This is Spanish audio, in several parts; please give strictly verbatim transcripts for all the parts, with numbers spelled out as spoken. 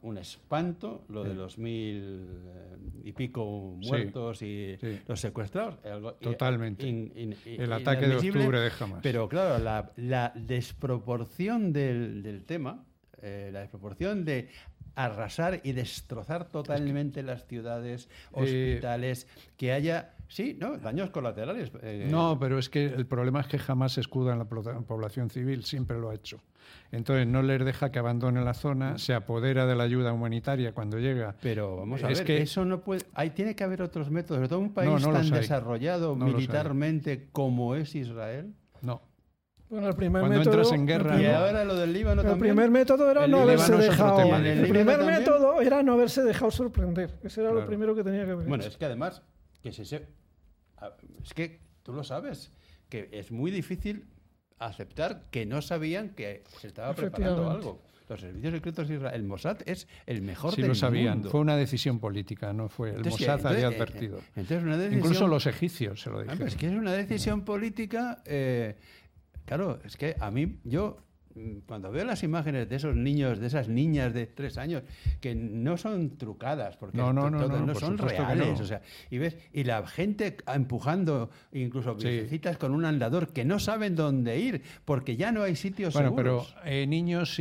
un espanto lo sí. de los mil eh, y pico muertos sí, y sí. los secuestrados. Algo, Totalmente. In, in, in, el ataque de octubre de Hamas. Pero claro, la, la desproporción del, del tema, eh, la desproporción de arrasar y destrozar totalmente es que, las ciudades, hospitales, eh, que haya... Sí, ¿no? Daños colaterales. Eh, no, pero es que el problema es que jamás se escuda en la población civil, siempre lo ha hecho. Entonces no les deja que abandone la zona, se apodera de la ayuda humanitaria cuando llega. Pero vamos a es ver, que eso no puede... Ahí tiene que haber otros métodos. Sobre todo un país no, no tan desarrollado no militarmente como es Israel. No. Bueno, el primer Cuando método, entras en guerra... Y ahora lo del Líbano el también. El primer método era el no haberse dejado... Tema, el, el primer también. método era no haberse dejado sorprender. Ese era claro. lo primero que tenía que haber Bueno, hecho. es que además... que se, se Es que tú lo sabes, que es muy difícil aceptar que no sabían que se estaba preparando algo. Los servicios secretos de Israel, el Mossad es el mejor sí del lo sabían. mundo. Fue una decisión política, no fue el entonces, Mossad entonces, había advertido. Entonces una decisión, incluso los egipcios se lo dijeron. Ah, es que es una decisión política. Eh, claro, es que a mí yo cuando veo las imágenes de esos niños, de esas niñas de tres años, que no son trucadas, porque no, no, no, todo, no, no son reales, no. o sea, y ves, y la gente empujando, incluso viejecitas sí. con un andador que no saben dónde ir, porque ya no hay sitios bueno, seguros. Pero eh, niños y,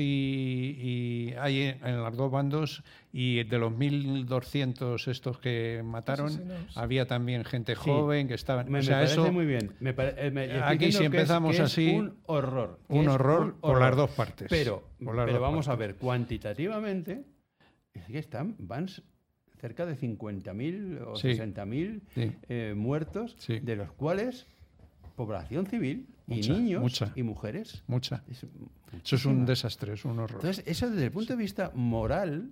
y hay en, en los dos bandos, y de los mil doscientos estos que mataron, sí, sí, no, había también gente joven sí. que estaban... Me, o sea, me parece eso, muy bien. Me pare, me, aquí si empezamos que es, que así... Es un horror. Un horror, un horror por las dos partes. Pero, las pero dos vamos partes. a ver, cuantitativamente, es que están, van cerca de cincuenta mil o sí. sesenta mil sí. eh, muertos, sí. de los cuales población civil mucha, y niños mucha, y mujeres. Mucha. Es eso es un desastre, es un horror. Entonces, eso desde el punto de vista moral...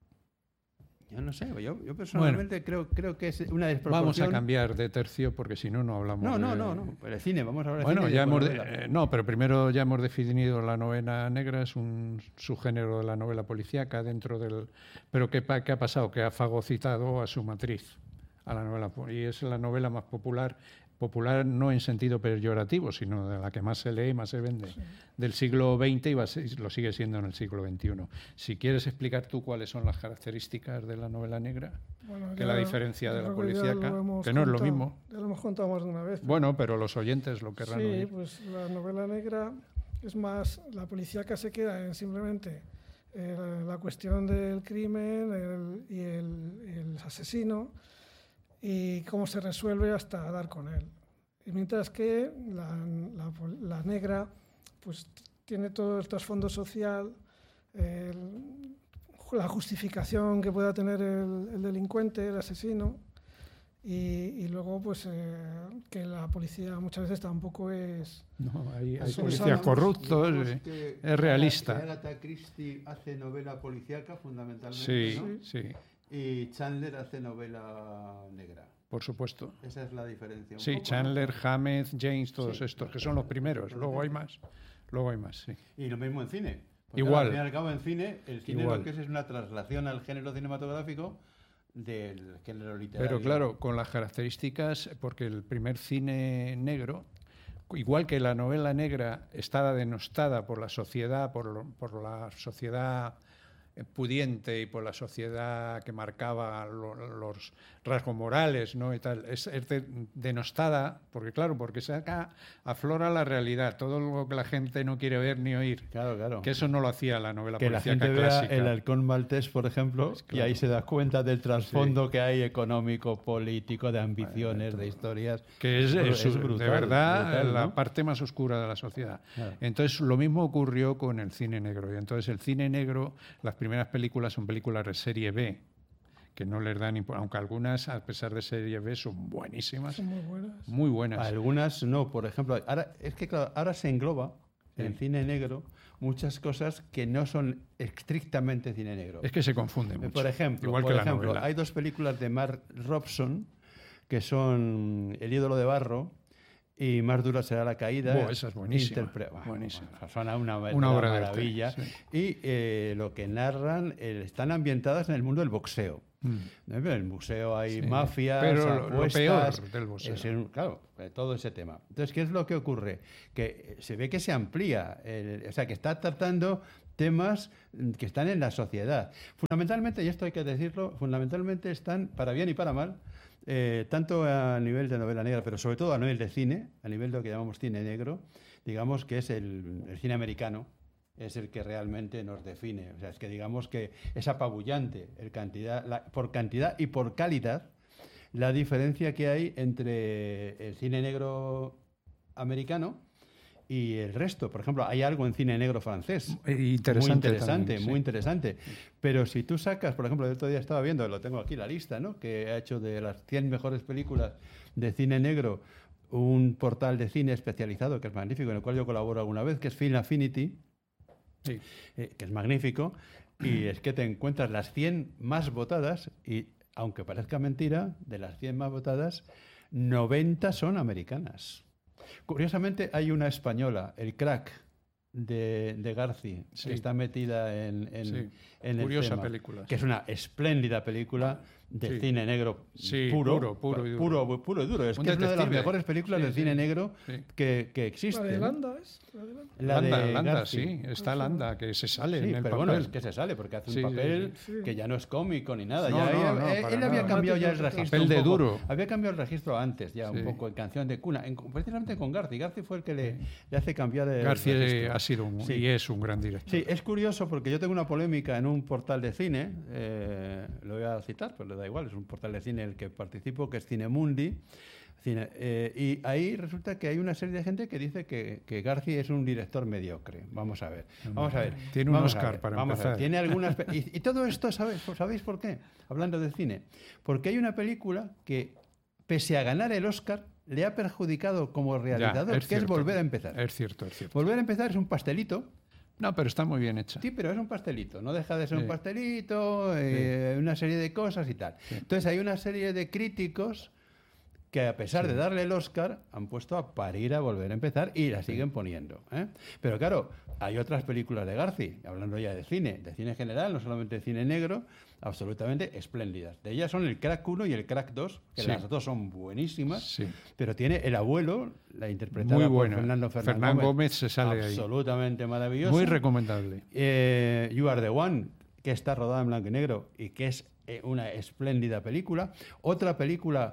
Yo no sé, yo, yo personalmente bueno, creo, creo que es una desproporción. Vamos a cambiar de tercio porque si no, no hablamos No, no, de... no, no, pero el cine, vamos a hablar de bueno, cine. Ya hemos de... eh, no, pero primero ya hemos definido la novela negra, es un subgénero de la novela policíaca dentro del... Pero ¿qué, qué ha pasado? Que ha fagocitado a su matriz, a la novela, y es la novela más popular, popular no en sentido peyorativo, sino de la que más se lee, más se vende, sí. del siglo veinte y va a ser, lo sigue siendo en el siglo veintiuno. Si quieres explicar tú cuáles son las características de la novela negra, bueno, que ya, la diferencia de la policíaca, que no contado, es lo mismo. Ya lo hemos contado más de una vez. Bueno, pero los oyentes lo querrán sí, oír. Sí, pues la novela negra es más, la policíaca se queda en simplemente eh, la, la cuestión del crimen el, y el, el asesino, y cómo se resuelve hasta dar con él. Y mientras que la, la, la negra pues tiene todo el trasfondo social, el, la justificación que pueda tener el, el delincuente, el asesino, y, y luego pues eh, que la policía muchas veces tampoco es... No, hay, hay policías corruptos, es, es realista. Agatha Christie hace novela policíaca fundamentalmente, sí, ¿no? Sí, y Chandler hace novela negra. Por supuesto. Esa es la diferencia. Un sí, poco, Chandler, ¿no? Hammett, James, todos sí, estos, que son los primeros. Luego hay más. Luego hay más, sí. Y lo mismo en cine. Porque igual. Al fin y al cabo, en cine, el cine igual. lo que es es una traslación al género cinematográfico del género literario. Pero claro, con las características, porque el primer cine negro, igual que la novela negra estaba denostada por la sociedad, por, lo, por la sociedad pudiente y por la sociedad que marcaba lo, los rasgos morales, ¿no? Y tal, es, es de, denostada, porque claro, porque acá aflora la realidad, todo lo que la gente no quiere ver ni oír. Claro, claro. Que eso no lo hacía la novela que policíaca la gente clásica. Vea el Halcón Maltés, por ejemplo, pues claro. Y ahí se da cuenta del trasfondo sí. que hay económico, político, de ambiciones, bueno, de historias. Que es, es, es brutal, de verdad brutal, la ¿no? parte más oscura de la sociedad. Claro. Entonces lo mismo ocurrió con el cine negro. Y entonces el cine negro, las primeras películas son películas de serie B, que no les dan, aunque algunas, a pesar de serie B, son buenísimas. Son muy buenas. Muy buenas. Algunas no, por ejemplo, ahora, es que claro, ahora se engloba sí. en el cine negro muchas cosas que no son estrictamente cine negro. Es que se confunde mucho. Por ejemplo, igual por que la ejemplo novela. Hay dos películas de Mark Robson que son El ídolo de barro y Más dura será la caída. Oh, esa es buenísima. Interpre- bueno, buenísima. Bueno, suena una, una obra maravilla. De arte, sí. Y eh, lo que narran eh, están ambientadas en el mundo del boxeo. Mm. En el museo hay sí. mafias, pero apuestas, lo peor del boxeo. Es el, claro, todo ese tema. Entonces, ¿qué es lo que ocurre? Que se ve que se amplía, el, o sea, que está tratando temas que están en la sociedad. Fundamentalmente, y esto hay que decirlo, fundamentalmente están, para bien y para mal, eh, tanto a nivel de novela negra, pero sobre todo a nivel de cine, a nivel de lo que llamamos cine negro, digamos que es el, el cine americano, es el que realmente nos define. O sea, es que digamos que es apabullante el cantidad, la, por cantidad y por calidad la diferencia que hay entre el cine negro americano y el resto. Por ejemplo, hay algo en cine negro francés. Interesante. Muy interesante, también, sí. muy interesante. Pero si tú sacas, por ejemplo, el otro día estaba viendo, lo tengo aquí la lista, ¿no?, que ha hecho de las cien mejores películas de cine negro un portal de cine especializado que es magnífico, en el cual yo colaboro alguna vez, que es Film Affinity, sí. eh, que es magnífico, y es que te encuentras las cien más votadas y, aunque parezca mentira, de las cien más votadas, noventa son americanas. Curiosamente, hay una española, El Crack, de, de Garci, sí. que está metida en, en, sí. en Curiosa el tema, película. Que sí. es una espléndida película de sí. cine negro sí, puro, puro, puro, y duro. Puro, puro y duro. Es Un que es una de las detective. mejores películas sí, de sí. cine negro sí. que, que existe. ¿La de Landa es? ¿La de Landa? La Landa, de Landa, Garci. sí. Está Landa, que se sale sí, en el pero papel. bueno, es que se sale, porque hace un sí, papel sí, sí. que ya no es cómico ni nada. No, ya no, había, no, eh, para él había nada. cambiado ya el registro. Papel un de poco. duro. Había cambiado el registro antes, ya sí. un poco en Canción de Cuna, en, precisamente con Garci. Garci fue el que le, le hace cambiar el Garci registro. ha sido un, sí. y es un gran director. Sí, es curioso porque yo tengo una polémica en un portal de cine, eh, lo voy a citar, pero le da igual, es un portal de cine en el que participo, que es Cinemundi. Cine, eh, y ahí resulta que hay una serie de gente que dice que, que Garci es un director mediocre. Vamos a ver, vamos a ver. Tiene un vamos Oscar ver, para vamos empezar. A ver. Tiene algunas y, y todo esto, ¿sabes? ¿Sabéis por qué? Hablando de cine. Porque hay una película que, pese a ganar el Oscar, le ha perjudicado como realizador, ya, es que cierto, es Volver a empezar. Es cierto, es cierto. Volver a empezar es un pastelito. No, pero está muy bien hecha. Sí, pero es un pastelito, no deja de ser sí. un pastelito, eh, sí. una serie de cosas y tal. Sí. Entonces hay una serie de críticos que, a pesar sí. de darle el Oscar, han puesto a parir a Volver a empezar y la siguen poniendo. ¿eh? Pero claro, hay otras películas de Garci, hablando ya de cine, de cine general, no solamente de cine negro, absolutamente espléndidas. De ellas son el Crack uno y el Crack dos, que sí. las dos son buenísimas, sí. pero tiene El abuelo, la interpretada muy por buena. Fernando Fernán, Fernán Gómez, Gómez se sale absolutamente ahí. maravillosa. Muy recomendable. Eh, You Are the One, que está rodada en blanco y negro y que es eh, una espléndida película. Otra película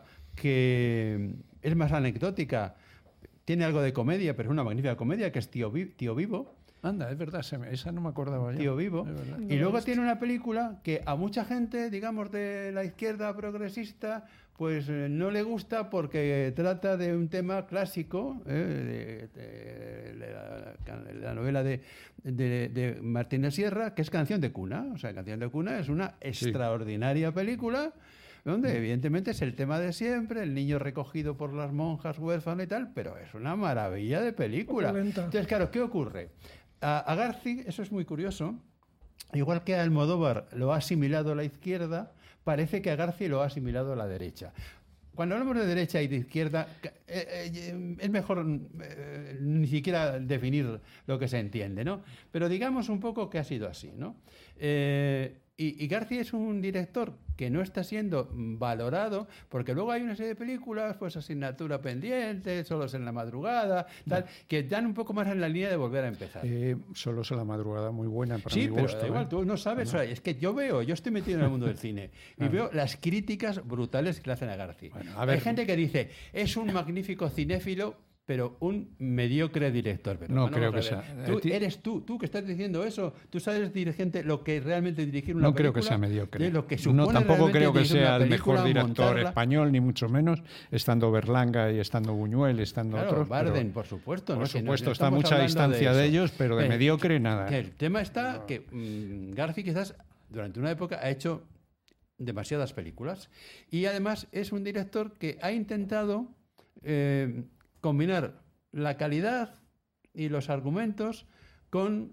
que es más anecdótica, tiene algo de comedia, pero es una magnífica comedia, que es Tío, Vi- Tío Vivo. Anda, es verdad, se me, esa no me acordaba ya. Tío Vivo. No Y luego he tiene una película que a mucha gente, digamos, de la izquierda progresista, pues eh, no le gusta porque trata de un tema clásico, eh, de, de- de la, de la novela de, de, de Martínez Sierra, que es Canción de Cuna. O sea, Canción de Cuna es una extraordinaria película donde evidentemente es el tema de siempre, el niño recogido por las monjas huérfano y tal, pero es una maravilla de película. Lenta. Entonces, claro, ¿qué ocurre? A, a Garci, eso es muy curioso, igual que a Almodóvar lo ha asimilado a la izquierda, parece que a Garci lo ha asimilado a la derecha. Cuando hablamos de derecha y de izquierda, eh, eh, es mejor eh, ni siquiera definir lo que se entiende, ¿no? Pero digamos un poco que ha sido así, ¿no? Eh, y, y Garci es un director que no está siendo valorado, porque luego hay una serie de películas, pues Asignatura Pendiente, Solos en la Madrugada, tal, no. que dan un poco más en la línea de Volver a empezar. Eh, Solos en la Madrugada, muy buena para sí, mi pero gusto. da igual, ¿eh? tú no sabes, no. O sea, es que yo veo, yo estoy metido en el mundo del cine y Ah. veo las críticas brutales que le hacen a Garci. Bueno, a ver. Hay gente que dice, es un magnífico cinéfilo, pero un mediocre director. Pero No bueno, creo vamos que a ver. sea. Tú Eh, ti- eres tú, tú que estás diciendo eso. Tú sabes, dirigente, lo que realmente dirigir una No creo película. que sea mediocre. de lo que No, supone tampoco realmente creo que dirigir sea una el mejor película, director montarla. español, ni mucho menos, estando Berlanga y estando Buñuel, estando Claro, otros. Bardem, pero, por supuesto. por ¿no? Si no- supuesto, no está a estamos mucha hablando distancia de, eso. ellos, pero de Eh, mediocre nada. Que el tema está que mm, Garci quizás durante una época ha hecho demasiadas películas y además es un director que ha intentado eh, combinar la calidad y los argumentos con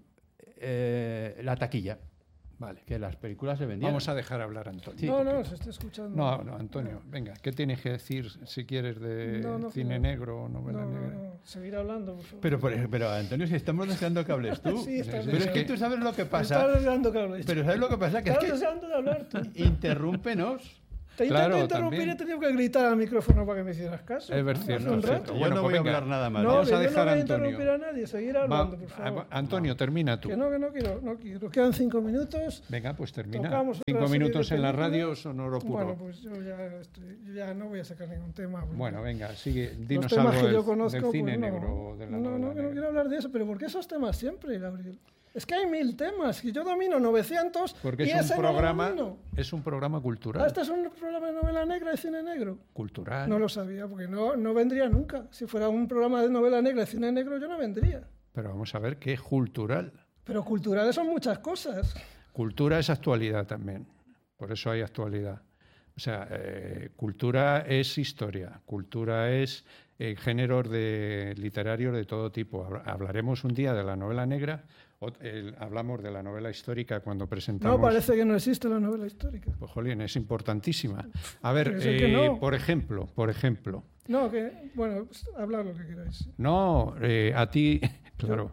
eh, la taquilla. Vale. Que las películas se vendían. Vamos a dejar hablar a Antonio. Sí, no, porque- no, se está escuchando. No, no, Antonio, venga, ¿qué tienes que decir si quieres de No, no, cine no. negro o novela No, no, negra? no, seguir hablando, por favor. Pero, por- pero Antonio, si estamos deseando que hables tú. Sí, está pero bien. es que tú sabes lo que Estás pasa. deseando que hables. Pero ¿sabes lo que pasa? Que es Estás que deseando de hablar tú. interrúmpenos. Te claro, intento interrumpir también. y he tenido que gritar al micrófono para que me hicieras caso. Es verdad, Hace un no, rato. Yo Bueno, no pues voy a venga. hablar nada más. No, Vamos que a yo no dejar voy a a Antonio. interrumpir a nadie, seguir Va- hablando, por favor. a- Antonio, termina tú. Que no, que no quiero, no quiero. Quedan cinco minutos. Venga, pues termina. Tocamos otra Cinco serie minutos de en la películas. radio, sonoro puro. Bueno, pues yo ya, estoy, yo ya no voy a sacar ningún tema. porque Bueno, venga, sigue. los Dinos temas algo que del, yo conozco, del cine pues no. negro o de la No, novela no, que no negra. quiero hablar de eso, pero ¿por qué esos temas siempre, Gabriel? Es que hay mil temas y yo domino novecientos Porque y es ese un no lo programa, domino. es un programa Ah, cultural. este es un programa de novela negra y cine negro. Cultural. No lo sabía, porque no, no vendría nunca. Si fuera un programa de novela negra y cine negro, yo no vendría. Pero vamos a ver qué es cultural. Pero culturales son muchas cosas. Cultura es actualidad también. Por eso hay actualidad. O sea, eh, cultura es historia, cultura es eh, géneros de, literarios de todo tipo. Habl- Hablaremos un día de la novela negra, o, el- hablamos de la novela histórica cuando presentamos... No, parece que no existe la novela histórica. Pues, jolín, es importantísima. A ver, Pero es que eh, no. por ejemplo, por ejemplo, No, que, bueno, hablad lo que queráis. no, eh, a ti, claro,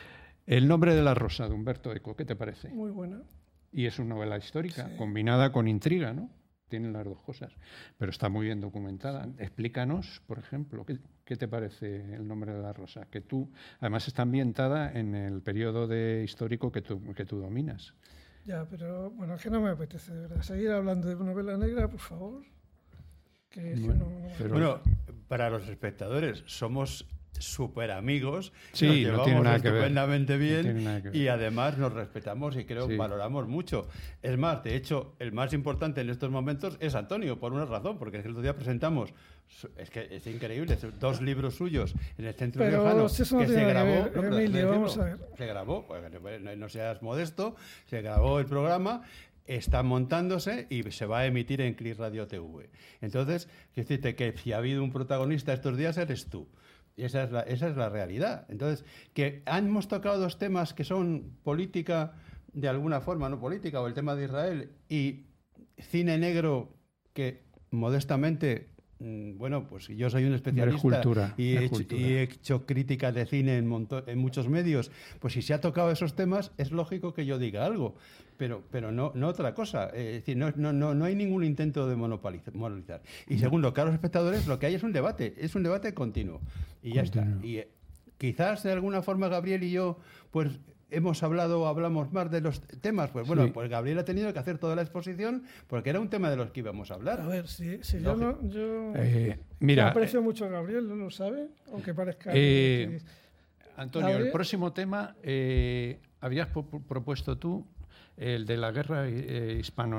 El nombre de la rosa de Humberto Eco, ¿qué te parece? Muy buena. Y es una novela histórica, Sí. combinada con intriga, ¿no? Tienen las dos cosas, pero está muy bien documentada. Explícanos, por ejemplo, ¿qué, qué te parece El nombre de la rosa? Que tú, además está ambientada en el periodo de histórico que tú, que tú dominas. Ya, pero bueno, es que no me apetece, de verdad. Seguir hablando de novela negra, por favor. Que es que Bueno, no- no- pero- Bueno, para los espectadores, somos súper amigos, Sí, nos no llevamos tiene nada que ver. estupendamente No bien tiene nada que ver. y además nos respetamos y creo Sí. valoramos mucho. Es más, de hecho, el más importante en estos momentos es Antonio, por una razón, porque el otro día presentamos, su- es que es increíble, son dos libros suyos en el Centro Pero Riojano si eso no que se tiene nada que grabó, ver, no, pero Emilio, déjame vamos a decirlo, ver. se grabó, pues, no, no seas modesto, se grabó el programa, está montándose y se va a emitir en Click Radio T V. Entonces, quiero decirte que si ha habido un protagonista estos días, eres tú. Y esa es la, esa es la realidad. Entonces, que hemos tocado dos temas que son política, de alguna forma, no política, o el tema de Israel, y cine negro, que modestamente, mm, bueno, pues yo soy un especialista cultura, y, es he hecho, cultura. y he hecho crítica de cine en, monto- en muchos medios, pues si se ha tocado esos temas, es lógico que yo diga algo, pero, pero no, no otra cosa. Es decir, no, no, no, no hay ningún intento de monopolizar. monopolizar. Y segundo, claro, los espectadores, lo que hay es un debate, es un debate continuo. Y ya Continuo. está. Y eh, quizás de alguna forma Gabriel y yo, pues hemos hablado, hablamos más de los temas. Pues bueno, Sí. pues Gabriel ha tenido que hacer toda la exposición porque era un tema de los que íbamos a A hablar. ver, si, si yo no. Yo Eh, yo mira, aprecio mucho a Gabriel, ¿no lo sabe? Aunque parezca. Eh, que- Antonio, Gabriel. el próximo tema, eh, habías po- propuesto tú el de la guerra eh,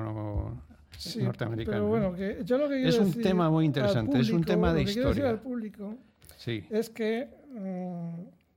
Sí, hispano-norteamericana. pero bueno, que yo lo que quiero Es un decir tema muy al interesante, es un público, tema de lo que quiero decir historia. al público Sí, es que mm,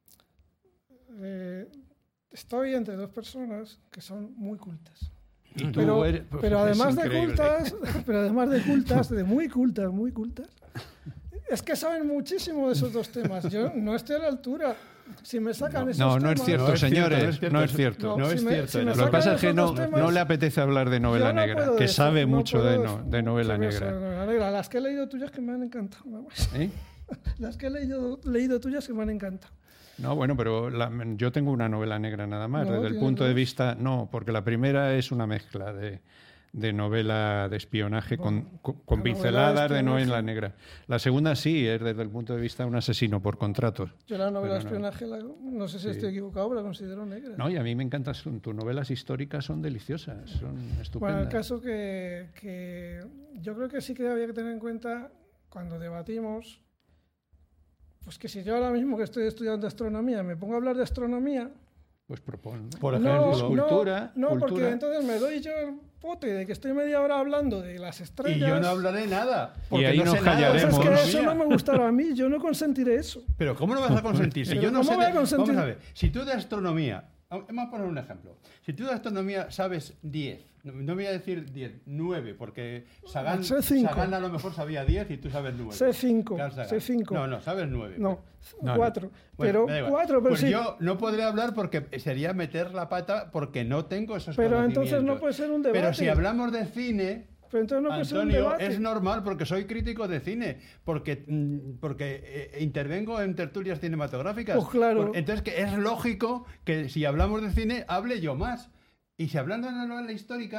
eh, estoy entre dos personas que son muy cultas. y tú Pero, eres- pues, pero es además de increíble. cultas, pero además de cultas, de muy cultas, muy cultas, es que saben muchísimo de esos dos temas. Yo no estoy a la altura. Si me sacan esos No, no temas, es cierto, No es cierto, señores, no es cierto. no es cierto. No si es me- cierto, si me no. Lo que sacan pasa es que esos no, dos temas, no le apetece hablar de novela yo no negra, puedo que decir- sabe no mucho de, puedo no- de novela decir eso de negra. novela negra. Las que he leído tuyas que me han encantado. vamos. ¿Eh? Las que he leído, leído tuyas que me han encantado. No, bueno, pero la- yo tengo una novela negra nada más, No, desde el tienes punto de dos. vista... No, porque la primera es una mezcla de, de novela de espionaje con, Bueno, con, la con novela de pinceladas de espionaje. novela negra. La segunda sí, es desde el punto de vista de un asesino por contratos. Yo la novela de Pero no. espionaje, la- no sé si Sí. estoy equivocado, pero la considero negra. No, y a mí me encantan, son- tus novelas históricas son deliciosas, son Bueno, el estupendas. caso que, que yo creo que sí que había que tener en cuenta cuando debatimos, pues que si yo ahora mismo que estoy estudiando astronomía me pongo a hablar de astronomía, Pues propon. ¿no? Por no, ejemplo, no, cultura, no, porque cultura. entonces me doy yo el pote de que estoy media hora hablando de las Y estrellas. yo no hablaré nada. Porque ahí no nos sé nada de Pues es que callaremos. eso no astronomía. me gustará a mí, yo no consentiré eso. Pero ¿cómo no vas a consentir? Si Pero yo no ¿cómo sé voy a de- consentir? Vamos a ver, si tú de astronomía, vamos a poner un ejemplo. Si tú de astronomía sabes diez, no, no voy a decir diez, nueve, porque Sagan, Sé cinco. Sagan a lo mejor sabía diez y tú sabes nueve. Sé cinco, Carl Sagan. sé cinco. No, no, sabes nueve. No, No, no. cuatro. Bueno, pero me da igual. cuatro, pero pues sí. yo no podré hablar porque sería meter la pata porque no tengo esos Pero entonces conocimientos. no puede ser un debate. Pero si hablamos de cine, Pero entonces no puede ser un Antonio, debate. es normal porque soy crítico de cine, porque, mm, porque eh, intervengo en tertulias cinematográficas. Pues claro. Por- Entonces que es lógico que si hablamos de cine hable yo más. Y si hablando de la novela histórica,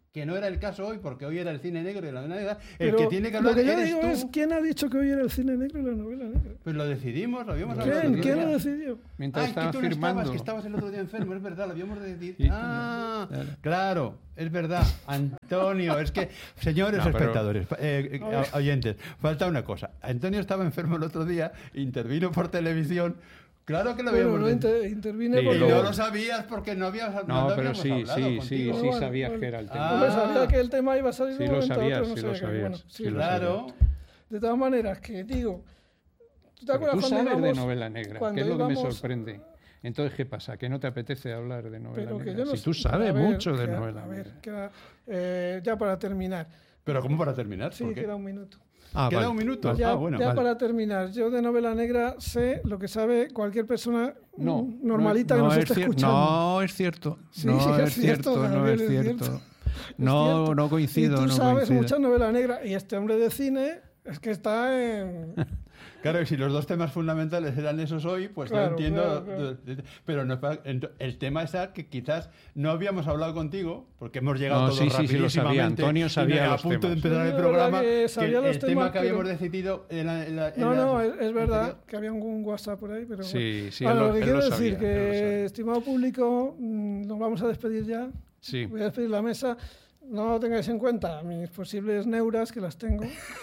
que no era el caso hoy, porque hoy era el cine negro y la novela negra, Pero el que tiene que hablar lo que yo eres digo tú. es, ¿quién ha dicho que hoy era el cine negro y la novela negra? Pues lo decidimos, lo habíamos hablado. ¿Quién? el otro ¿Quién día. lo decidió? Mientras Ah, es que estaba tú no firmando. estabas, que estabas el otro día enfermo, es verdad, lo habíamos decidido. Y- Ah, Claro. claro, es verdad. Antonio, es que, señores No, pero- espectadores, eh, eh, oyentes, falta una cosa. Antonio estaba enfermo el otro día, intervino por televisión. Claro que lo Bueno, habíamos no decidido. inter- intervine Sí, Y porque... no lo sabías porque no habías no No, lo pero habíamos sí, hablado sí, sí, contigo. sí Bueno, sabías bueno. que era el Ah. tema. Hombre, sabía que el tema iba a salir Sí de un lo momento a sabías, otro, no sí sabía lo que- sabías, bueno, sí sí, lo Claro. De todas maneras, que digo... ¿Tú te Pero acuerdas tú cuando sabes de íbamos- novela negra, cuando que es lo que me íbamos- sorprende. Entonces, ¿qué pasa? ¿Que no te apetece hablar de novela Pero que negra? yo no Si sé- tú sabes a ver, mucho de que- novela A ver, negra. queda, eh, ya para terminar. Pero ¿cómo para terminar? Sí, ¿Por qué? queda un minuto. Ah, Queda vale. un minuto. Ya, Ah, bueno, ya vale. para terminar, yo de novela negra sé lo que sabe cualquier persona No, mm, normalita no, que nos es esté cier- escuchando. No, es cierto. Sí, no es es cierto, cierto, no Gabriel, es es cierto. cierto. No, Es cierto. no coincido, Y tú no sabes coincido. mucha novela negra y este hombre de cine es que está en... Claro, y si los dos temas fundamentales eran esos hoy, pues Claro, yo entiendo. claro, claro. Pero no, ent- el tema es que quizás no habíamos hablado contigo, porque hemos llegado No, todos sí, sí, sí, lo rapidísimamente. sabía. Antonio y sabía a los punto de temas. empezar Sí, el es programa. verdad que Que sabía el, los el temas, tema que habíamos pero- decidido en la, en la- en No, la- no, es, es verdad anterior. que había un WhatsApp por ahí, pero Sí, bueno. sí, Bueno, él lo lo- que él quiero lo decir, sabía, él lo que sabía. estimado público, mm, nos vamos a despedir ya. Sí. Voy a despedir la mesa. No tengáis en cuenta mis posibles neuras, que las tengo.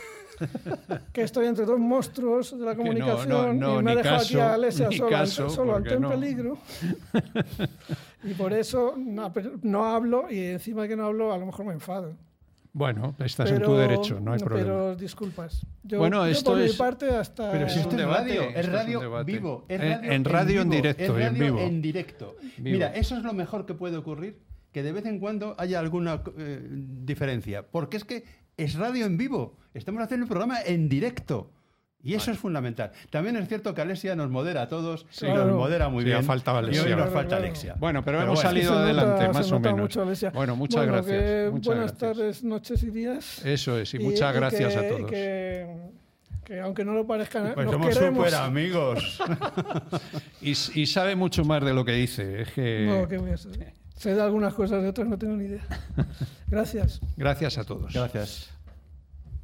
Que estoy entre dos monstruos de la Que no, comunicación no, no, y me ha ni dejado caso, aquí a Alesia ni solo, caso, ante, solo porque ante un no. peligro. Y por eso no, pero no hablo y encima de que no hablo a lo mejor me enfado. Bueno, estás en Pero- tu derecho, no hay problema. Pero disculpas. Yo, Bueno, yo esto por mi es- parte hasta... Pero si Es esto un es debate, radio, esto es es un radio debate. vivo. Es En- radio en radio en vivo, directo es y en radio vivo. en directo. Vivo. Mira, eso es lo mejor que puede ocurrir, que de vez en cuando haya alguna eh, diferencia. Porque es que es radio en vivo. Estamos haciendo el programa en directo. Y eso es fundamental. También es cierto que Alesia nos modera a todos, y Claro. nos modera muy Sí, ha bien. faltado y Alesia. hoy nos Claro, falta claro. Alexia. Bueno, pero hemos bueno. salido Se nota- adelante, se más o nota menos. mucho, Alesia. Bueno, muchas Bueno, gracias. que muchas buenas gracias. tardes, noches y días. Eso es, y muchas gracias que, a y todos. que, que aunque no lo parezca, Pues nos somos queremos. súper amigos. Y, y sabe mucho más de lo que dice. Es que... No, ¿qué voy a saber? Sé de algunas cosas, de otras no tengo ni idea. Gracias. Gracias a todos. Gracias.